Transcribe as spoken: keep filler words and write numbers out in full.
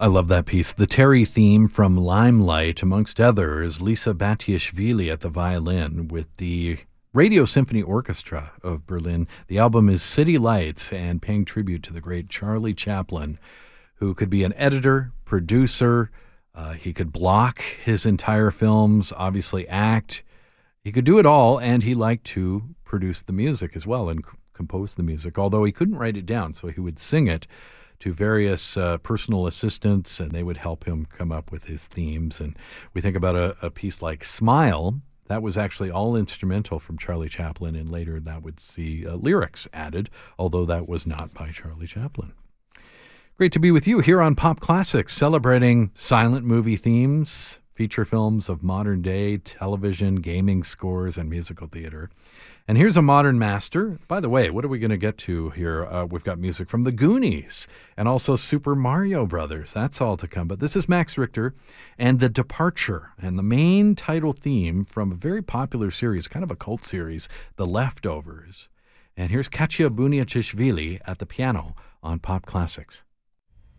I love that piece. The Terry theme from Limelight, amongst others, Lisa Batiashvili at the violin with the Radio Symphony Orchestra of Berlin. The album is City Lights, and paying tribute to the great Charlie Chaplin, who could be an editor, producer, uh, he could block his entire films, obviously act. He could do it all, and he liked to produce the music as well and c- compose the music, although he couldn't write it down, so he would sing it to various uh, personal assistants, and they would help him come up with his themes. And we think about a, a piece like Smile. That was actually all instrumental from Charlie Chaplin, and later that would see uh, lyrics added, although that was not by Charlie Chaplin. Great to be with you here on Pop Classics, celebrating silent movie themes, feature films of modern day television, gaming scores, and musical theater. And here's a modern master. By the way, what are we going to get to here? Uh, we've got music from the Goonies and also Super Mario Brothers. That's all to come. But this is Max Richter and The Departure, and the main title theme from a very popular series, kind of a cult series, The Leftovers. And here's Katya Buniatishvili at the piano on Pop Classics.